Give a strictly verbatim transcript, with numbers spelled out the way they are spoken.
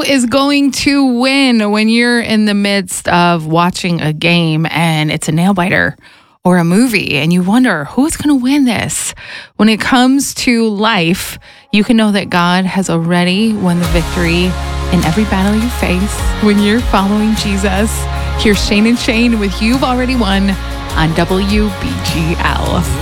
is going to win when you're in the midst of watching a game and it's a nail biter or a movie and you wonder who's going to win this? When it comes to life, you can know that God has already won the victory in every battle you face when you're following Jesus. Here's Shane and Shane with You've Already Won on W B G L.